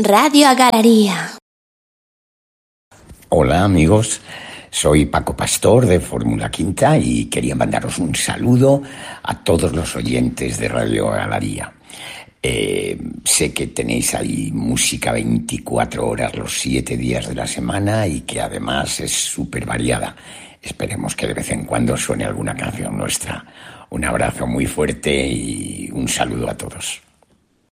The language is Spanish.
Radio Agalaría. Hola amigos, soy Paco Pastor de Fórmula Quinta y quería mandaros un saludo a todos los oyentes de Radio Agalaría. Sé que tenéis ahí música 24 horas los 7 días de la semana y que además es súper variada. Esperemos que de vez en cuando suene alguna canción nuestra. Un abrazo muy fuerte y un saludo a todos.